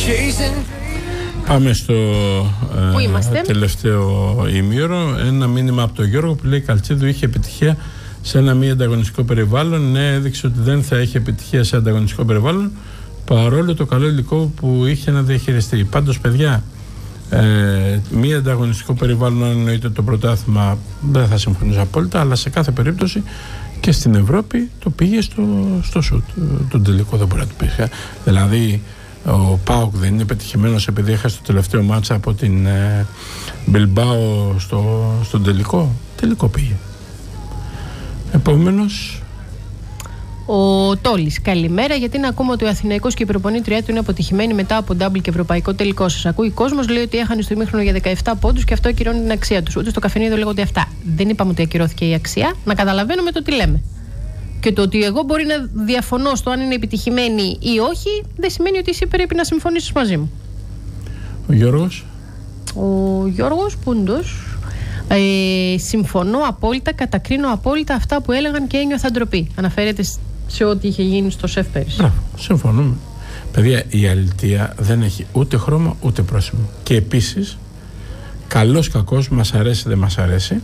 Πάμε στο τελευταίο ημίωρο. Ένα μήνυμα από τον Γιώργο που λέει: Καλτσίδου είχε επιτυχία σε ένα μη ανταγωνιστικό περιβάλλον. Ναι, έδειξε ότι δεν θα έχει επιτυχία σε ανταγωνιστικό περιβάλλον παρόλο το καλό υλικό που είχε να διαχειριστεί. Πάντως, παιδιά, μη ανταγωνιστικό περιβάλλον, αν εννοείται το πρωτάθλημα, δεν θα συμφωνήσω απόλυτα, αλλά σε κάθε περίπτωση και στην Ευρώπη το πήγε στο σουτ. Τον τελικό δεν μπορεί να το πήγε. Δηλαδή, ο ΠΑΟΚ δεν είναι πετυχημένος επειδή έχασε το τελευταίο μάτσα από την Μπιλμπάο στον τελικό πήγε. Επομένως, ο Τόλης, καλημέρα. Γιατί να ακούμε ότι ο Αθηναϊκός και η προπονήτριά του είναι αποτυχημένοι μετά από ντάμπλ και ευρωπαϊκό τελικό? Σας ακούει κόσμος, λέει ότι έχανε στο ημίχρονο για 17 πόντους και αυτό ακυρώνει την αξία τους. Ούτε στο καφενείο λέγονται αυτά. Δεν είπαμε ότι ακυρώθηκε η αξία. Να καταλαβαίνουμε το τι λέμε. Και το ότι εγώ μπορεί να διαφωνώ στο αν είναι επιτυχημένοι ή όχι, δεν σημαίνει ότι εσύ πρέπει να συμφωνήσεις μαζί μου. Ο Γιώργος. Ο Γιώργος Πούντος. Συμφωνώ απόλυτα, κατακρίνω απόλυτα αυτά που έλεγαν και ένιωθα ντροπή. Αναφέρεται σε ό,τι είχε γίνει στο ΣΕΦ πέρυσι. Συμφωνούμε. Παιδιά, η αλητεία δεν έχει ούτε χρώμα ούτε πρόσημο. Και επίσης, καλός κακός, μας αρέσει δεν μας αρέσει,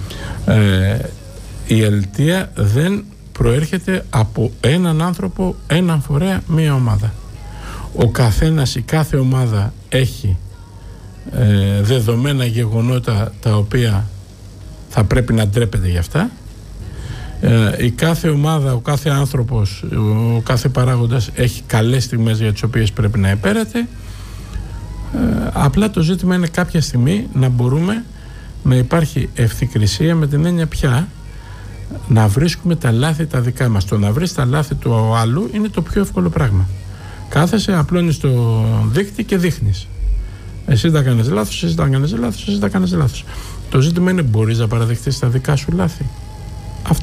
η αλητεία δεν προέρχεται από έναν άνθρωπο, έναν φορέα, μία ομάδα. Ο καθένας, η κάθε ομάδα έχει δεδομένα γεγονότα τα οποία θα πρέπει να ντρέπεται γι' αυτά. Η κάθε ομάδα, ο κάθε άνθρωπος, ο κάθε παράγοντας έχει καλές στιγμές για τις οποίες πρέπει να υπέρεται. Απλά το ζήτημα είναι κάποια στιγμή να μπορούμε να υπάρχει ευθυκρισία, με την έννοια πια να βρίσκουμε τα λάθη τα δικά μας. Το να βρεις τα λάθη του άλλου είναι το πιο εύκολο πράγμα. Κάθεσαι, απλώνεις το δείκτη και δείχνεις. Εσύ τα κάνεις λάθος, εσύ τα κάνεις λάθος, εσύ τα κάνεις λάθος. Το ζήτημα είναι, μπορείς να παραδεχτείς τα δικά σου λάθη?